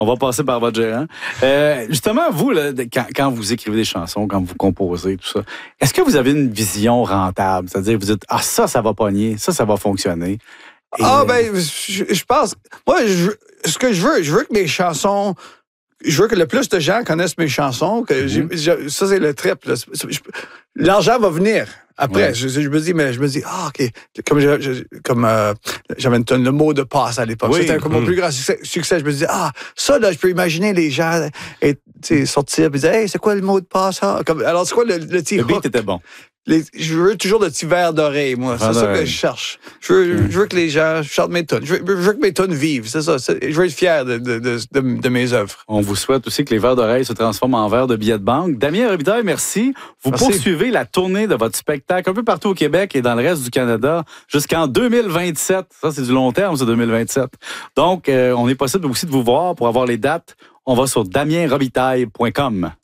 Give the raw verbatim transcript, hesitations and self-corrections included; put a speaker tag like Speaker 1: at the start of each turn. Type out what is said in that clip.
Speaker 1: On va passer par votre gérant. Euh, justement, vous, là, quand, quand vous écrivez des chansons, quand vous composez, tout ça, est-ce que vous avez une vision rentable? C'est-à-dire, vous dites, ah, ça, ça va pogner, ça, ça va fonctionner. Et...
Speaker 2: Ah, ben, je, je pense. Moi, je, ce que je veux, je veux que mes chansons. Je veux que le plus de gens connaissent mes chansons. Que mm-hmm. je, ça, c'est le trip. Là. Je, l'argent va venir. Après, ouais. je, je me dis, mais je me dis, ah, OK. Comme, je, je, comme euh, j'avais une tonne, le mot de passe à l'époque. Oui. C'était comme mon mmh. plus grand succès, succès. Je me disais, ah, ça, là, je peux imaginer les gens et, sortir et dire, hey, c'est quoi le mot de passe? Hein? Comme, alors, c'est quoi le, le petit
Speaker 1: Le beat était bon.
Speaker 2: Les, je veux toujours le petit verre d'oreille, moi. C'est ça que je cherche. Je veux, mmh. je veux que les gens chantent mes tunes. Je veux, je veux que mes tunes vivent. C'est ça. C'est, je veux être fier de, de, de, de, de mes œuvres.
Speaker 1: On vous souhaite aussi que les verres d'oreille se transforment en verres de billets de banque. Damien Robitaille, merci. Vous merci. Poursuivez la tournée de votre spectacle un peu partout au Québec et dans le reste du Canada jusqu'en deux mille vingt-sept. Ça, c'est du long terme, c'est deux mille vingt-sept. Donc, euh, on est possible aussi de vous voir pour avoir les dates. On va sur damien robitaille point com.